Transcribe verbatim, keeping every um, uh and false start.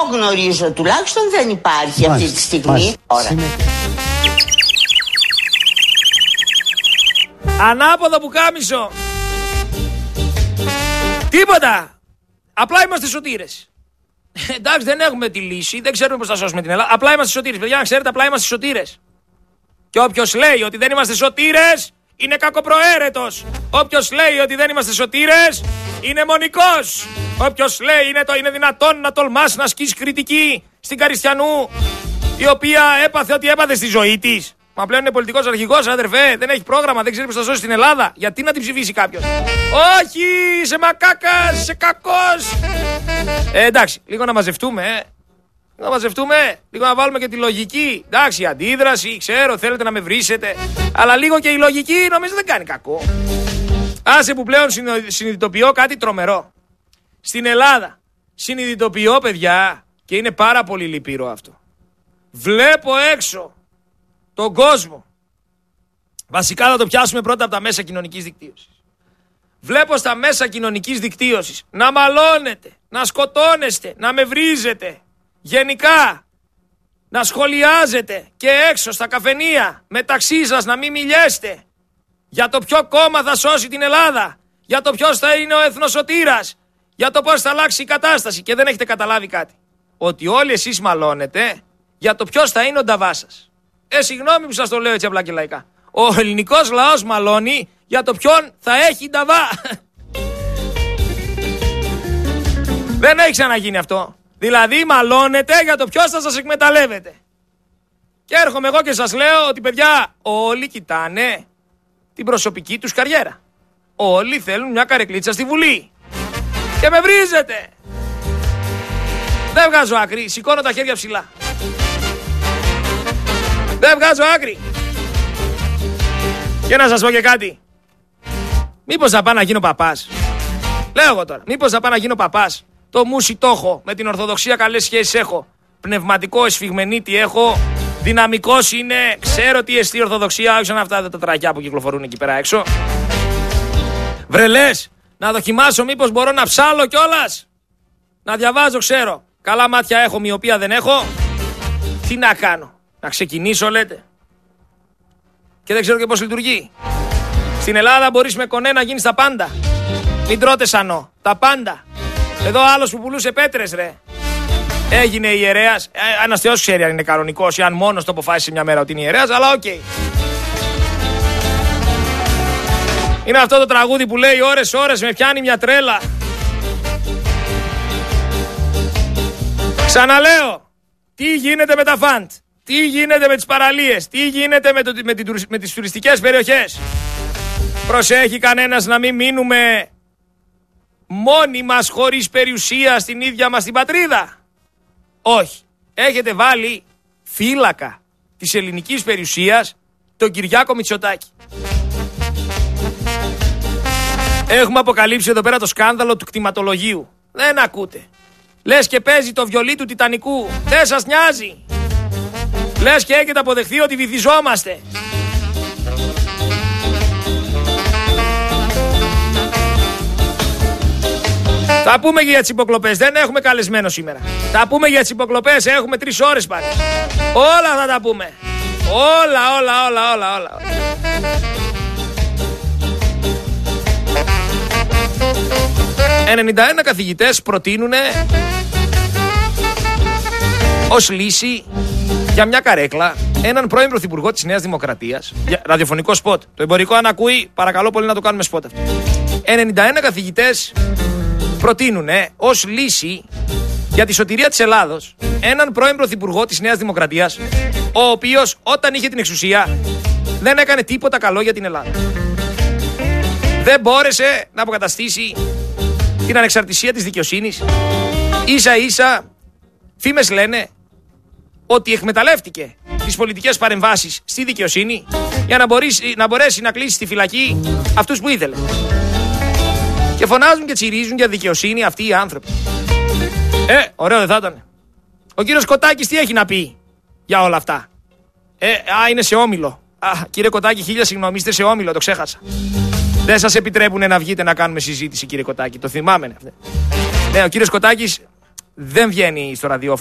γνωρίζω τουλάχιστον δεν υπάρχει μάλιστα, αυτή τη στιγμή. Ανάποδο πουκάμισο. Τίποτα. Απλά είμαστε σωτήρες. Εντάξει, δεν έχουμε τη λύση, δεν ξέρουμε πώς θα σώσουμε την Ελλάδα. Απλά είμαστε σωτήρες. Παιδιά, να ξέρετε, απλά είμαστε σωτήρες. Και όποιος λέει ότι δεν είμαστε σωτήρες είναι κακοπροαίρετος. Όποιος λέει ότι δεν είμαστε σωτήρες είναι μονικός. Όποιος λέει είναι, το, είναι δυνατόν να τολμάς να ασκείς κριτική στην Καριστιανού, η οποία έπαθε ό,τι έπαθε στη ζωή της. Μα πλέον είναι πολιτικός αρχηγός, αδερφέ, δεν έχει πρόγραμμα, δεν ξέρει πώς θα σώσει την Ελλάδα. Γιατί να την ψηφίσει κάποιος? Όχι, είσαι μακάκας, είσαι κακός. Ε, εντάξει, λίγο να μαζευτούμε, ε. Να μαζευτούμε, λίγο να βάλουμε και τη λογική. Εντάξει, αντίδραση, ξέρω, θέλετε να με βρίσετε. Αλλά λίγο και η λογική νομίζω δεν κάνει κακό. Άσε που πλέον συνειδητοποιώ κάτι τρομερό. Στην Ελλάδα συνειδητοποιώ, παιδιά, και είναι πάρα πολύ λυπηρό αυτό. Βλέπω έξω τον κόσμο. Βασικά θα το πιάσουμε πρώτα από τα μέσα κοινωνικής δικτύωσης. Βλέπω στα μέσα κοινωνικής δικτύωσης να μαλώνετε, να σκοτώνεστε, να με βρίζετε. Γενικά, να σχολιάζετε και έξω στα καφενεία, μεταξύ σας να μην μιλιέστε για το ποιο κόμμα θα σώσει την Ελλάδα, για το ποιος θα είναι ο εθνοσωτήρας, για το πώς θα αλλάξει η κατάσταση. Και δεν έχετε καταλάβει κάτι. Ότι όλοι εσείς μαλώνετε για το ποιος θα είναι ο νταβάς σας. Ε, συγγνώμη που σας το λέω έτσι απλά και λαϊκά. Ο ελληνικός λαός μαλώνει για το ποιον θα έχει νταβά. Δεν έχει ξαναγίνει αυτό. Δηλαδή μαλώνετε για το ποιος θα σας εκμεταλλεύεται. Και έρχομαι εγώ και σας λέω ότι, παιδιά, όλοι κοιτάνε την προσωπική τους καριέρα. Όλοι θέλουν μια καρεκλίτσα στη Βουλή. Και με βρίζετε. Δεν βγάζω άκρη, σηκώνω τα χέρια ψηλά. Δεν βγάζω άκρη. Και να σας πω και κάτι. Μήπως θα πάω να γίνω παπάς? Λέω εγώ τώρα. Μήπως θα πάω να γίνω παπάς? Το μουσι το έχω. Με την Ορθοδοξία καλές σχέσεις έχω. Πνευματικό εσφιγμενίτη έχω. Δυναμικός είναι. Ξέρω τι εστί Ορθοδοξία. Όχι σαν αυτά τα τρακιά που κυκλοφορούν εκεί πέρα έξω. Βρελές. Να δοκιμάσω μήπως μπορώ να ψάλω κιόλας. Να διαβάζω, ξέρω. Καλά μάτια έχω, μοιοπία δεν έχω. Τι να κάνω? Να ξεκινήσω, λέτε? Και δεν ξέρω και πώς λειτουργεί. Στην Ελλάδα μπορείς με κονέ να γίνεις τα πάντα. Μην τρώτε σανό. Τα πάντα. Εδώ άλλος που πουλούσε πέτρες, ρε. Έγινε ιερέας. Ε, ένας θεός ξέρει αν είναι κανονικός ή αν μόνος το αποφάσισε μια μέρα ότι είναι ιερέας, αλλά οκ. Okay. Είναι αυτό το τραγούδι που λέει ώρες ώρες με πιάνει μια τρέλα. Ξαναλέω. Τι γίνεται με τα φαντ? Τι γίνεται με τις παραλίες? Τι γίνεται με, το, με, την, με τις τουριστικές περιοχές? Προσέχει κανένας να μην μείνουμε μόνοι μας χωρίς περιουσία στην ίδια μας την πατρίδα? Όχι. Έχετε βάλει φύλακα της ελληνικής περιουσίας τον Κυριάκο Μητσοτάκη. Έχουμε αποκαλύψει εδώ πέρα το σκάνδαλο του κτηματολογίου. Δεν ακούτε. Λες και παίζει το βιολί του Τιτανικού. Δεν σας νοιάζει. Λες και έχετε αποδεχθεί ότι βυθιζόμαστε. Θα πούμε και για τις υποκλοπές. Δεν έχουμε καλεσμένο σήμερα. Θα πούμε για τις υποκλοπές. Έχουμε τρεις ώρες πάλι. Όλα θα τα πούμε. Όλα, όλα, όλα, όλα, όλα. ενενήντα ένα καθηγητές προτείνουν ως λύση για μια καρέκλα έναν πρώην πρωθυπουργό της Νέας Δημοκρατίας. Ραδιοφωνικό σποτ. Το εμπορικό αν ακούει, παρακαλώ πολύ να το κάνουμε σποτ αυτό. ενενήντα ένα καθηγητές προτείνουν ως λύση για τη σωτηρία της Ελλάδος έναν πρώην πρωθυπουργό της Νέας Δημοκρατίας, ο οποίος όταν είχε την εξουσία δεν έκανε τίποτα καλό για την Ελλάδα. Δεν μπόρεσε να αποκαταστήσει την ανεξαρτησία της δικαιοσύνης. Ίσα ίσα φήμες λένε ότι εκμεταλλεύτηκε τις πολιτικές παρεμβάσεις στη δικαιοσύνη για να μπορέσει να, μπορέσει να κλείσει στη φυλακή αυτούς που ήθελε. Και φωνάζουν και τσιρίζουν για δικαιοσύνη αυτοί οι άνθρωποι. Ε, ωραίο δεν θα ήταν? Ο κύριος Κωτάκης τι έχει να πει για όλα αυτά? Ε, α, είναι σε όμιλο. Α, κύριε Κωτάκη, χίλια συγγνώμη, είστε σε όμιλο, το ξέχασα. Δεν σας επιτρέπουν να βγείτε να κάνουμε συζήτηση, κύριε Κωτάκη. Το θυμάμαι. Ναι, ο κύριος Κωτάκης δεν βγαίνει στο ραδιόφωνο.